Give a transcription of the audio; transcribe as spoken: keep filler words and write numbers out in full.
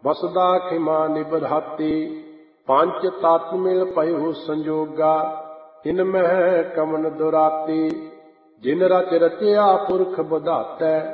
ਵਸਦਾ ਖਿਮਾ ਨਿਬਧਾਤੀ। ਪੰਜ ਤਤ ਮਿਲ ਭਇਓ ਸੰਜੋਗਾ, ਇਨ ਮਹਿ ਕਵਣ ਦੁਰਾਤੀ। ਜਿਨ ਰਚ ਰਚਿਆ ਪੁਰਖ ਵਿਧਾਤੈ,